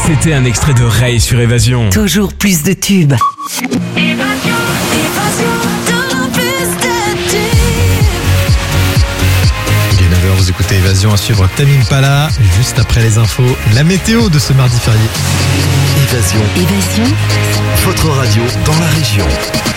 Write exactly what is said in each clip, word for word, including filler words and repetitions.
C'était un extrait de Ray sur Évasion. Toujours plus de tubes. Évasion, évasion, toujours plus de tubes. Il est neuf heures, vous écoutez Évasion, à suivre Tame Impala. Juste après les infos, la météo de ce mardi férié. Évasion, Évasion, votre radio dans la région.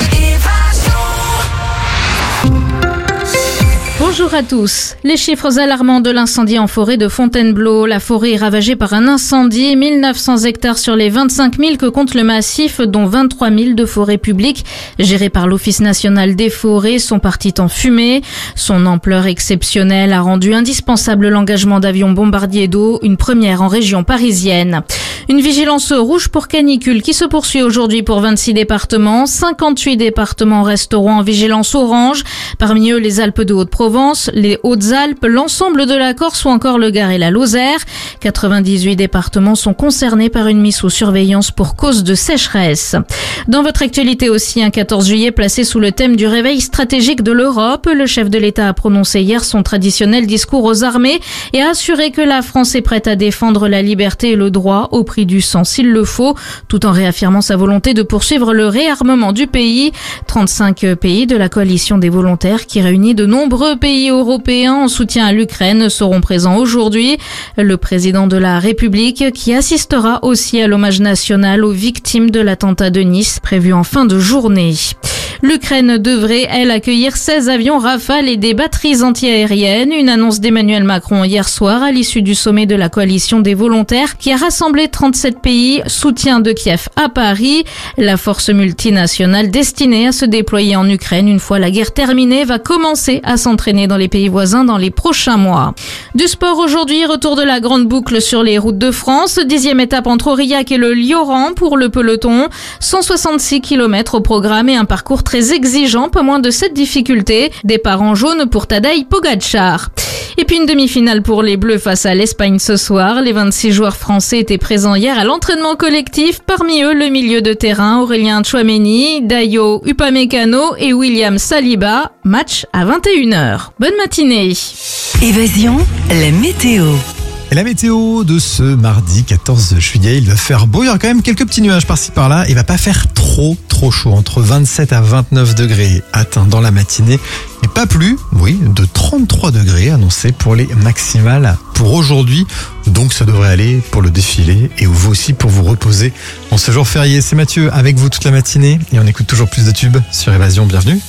Bonjour à tous. Les chiffres alarmants de l'incendie en forêt de Fontainebleau. La forêt est ravagée par un incendie. mille neuf cents hectares sur les vingt-cinq mille que compte le massif, dont vingt-trois mille de forêts publiques gérées par l'Office national des forêts, sont partis en fumée. Son ampleur exceptionnelle a rendu indispensable l'engagement d'avions bombardiers d'eau, une première en région parisienne. Une vigilance rouge pour canicule qui se poursuit aujourd'hui pour vingt-six départements. cinquante-huit départements resteront en vigilance orange. Parmi eux, les Alpes de Haute-Provence, les Hautes-Alpes, l'ensemble de la Corse ou encore le Gard et la Lozère. quatre-vingt-dix-huit départements sont concernés par une mise sous surveillance pour cause de sécheresse. Dans votre actualité aussi, un quatorze juillet placé sous le thème du réveil stratégique de l'Europe. Le chef de l'État a prononcé hier son traditionnel discours aux armées et a assuré que la France est prête à défendre la liberté et le droit au prix du sang s'il le faut, tout en réaffirmant sa volonté de poursuivre le réarmement du pays. trente-cinq pays de la coalition des volontaires, qui réunit de nombreux pays européens en soutien à l'Ukraine, seront présents aujourd'hui. Le président de la République qui assistera aussi à l'hommage national aux victimes de l'attentat de Nice, prévu en fin de journée. L'Ukraine devrait, elle, accueillir seize avions Rafale et des batteries antiaériennes. Une annonce d'Emmanuel Macron hier soir à l'issue du sommet de la coalition des volontaires qui a rassemblé trente-sept pays, soutien de Kiev à Paris. La force multinationale destinée à se déployer en Ukraine une fois la guerre terminée va commencer à s'entraîner dans les pays voisins dans les prochains mois. Du sport aujourd'hui, retour de la grande boucle sur les routes de France. Dixième étape entre Aurillac et le Lioran pour le peloton. cent soixante-six kilomètres au programme et un parcours très exigeant, pas moins de sept difficultés. Départ en jaune pour Tadej Pogačar. Et puis une demi-finale pour les Bleus face à l'Espagne ce soir. Les vingt-six joueurs français étaient présents hier à l'entraînement collectif. Parmi eux, le milieu de terrain Aurélien Tchouaméni, Dayo Upamecano et William Saliba. Match à vingt et une heures. Bonne matinée. Évasion, la météo. Et la météo de ce mardi quatorze juillet, il va faire beau, il y aura quand même quelques petits nuages par-ci par-là. Il va pas faire trop trop chaud, entre vingt-sept à vingt-neuf degrés atteints dans la matinée. Et pas plus, oui, de trente-trois degrés annoncés pour les maximales pour aujourd'hui. Donc ça devrait aller pour le défilé et vous aussi pour vous reposer en ce jour férié. C'est Mathieu avec vous toute la matinée et on écoute toujours plus de tubes sur Évasion. Bienvenue.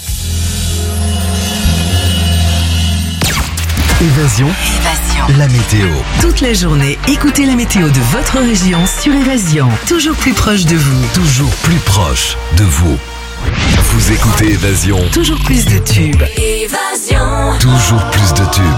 Évasion, Évasion, la météo. toute la journée, écoutez la météo de votre région sur Évasion. Toujours plus proche de vous. Toujours plus proche de vous. Vous écoutez Évasion. Toujours plus de tubes. Évasion. Toujours plus de tubes.